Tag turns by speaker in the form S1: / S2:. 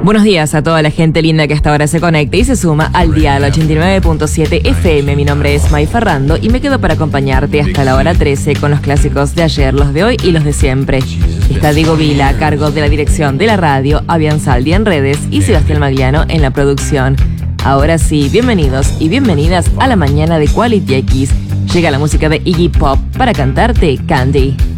S1: Buenos días a toda la gente linda que hasta ahora se conecta y se suma al dial 89.7 FM. Mi nombre es May Ferrando y me quedo para acompañarte hasta la hora 13 con los clásicos de ayer, los de hoy y los de siempre. Está Diego Vila a cargo de la dirección de la radio, Avian Saldi en redes y Sebastián Magliano en la producción. Ahora sí, bienvenidos y bienvenidas a la mañana de Quality X. Llega la música de Iggy Pop para cantarte Candy.